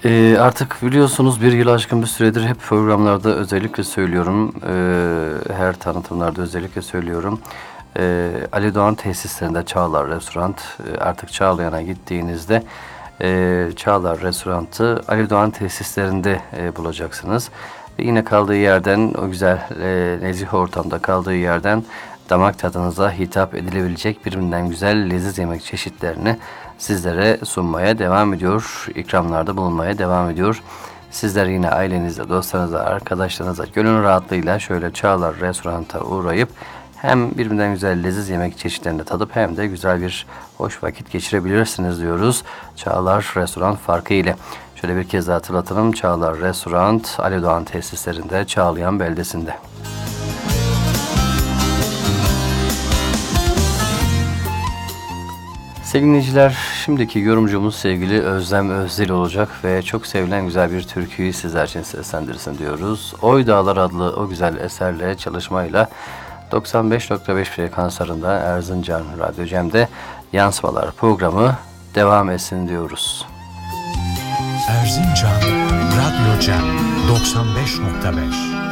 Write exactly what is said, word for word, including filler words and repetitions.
Ee, artık biliyorsunuz bir yıl aşkın bir süredir hep programlarda özellikle söylüyorum. Ee, her tanıtımlarda özellikle söylüyorum. Ee, Ali Doğan tesislerinde Çağlar Restoran, e, artık Çağlayan'a gittiğinizde e, Çağlar Restoran'ı Ali Doğan tesislerinde e, bulacaksınız. Ve yine kaldığı yerden, o güzel e, nezih ortamda kaldığı yerden damak tadınıza hitap edilebilecek birbirinden güzel leziz yemek çeşitlerini sizlere sunmaya devam ediyor. İkramlarda bulunmaya devam ediyor. Sizler yine ailenizle, dostlarınızla, arkadaşlarınızla gönül rahatlığıyla şöyle Çağlar Restoran'a uğrayıp hem birbirinden güzel leziz yemek çeşitlerini tadıp hem de güzel bir hoş vakit geçirebilirsiniz diyoruz. Çağlar Restoran farkı ile. Şöyle bir kez daha hatırlatalım. Çağlar Restoran, Ali Doğan tesislerinde, Çağlayan beldesinde. Sevgili dinleyiciler, şimdiki yorumcumuz sevgili Özlem Özdil olacak ve çok sevilen güzel bir türküyü sizler için seslendirsin diyoruz. Oy Dağlar adlı o güzel eserle, çalışmayla doksan beş nokta beş frekanslarında Erzincan Radyo Cem'de Yansımalar programı devam etsin diyoruz. Erzincan Radyo Cem doksan beş nokta beş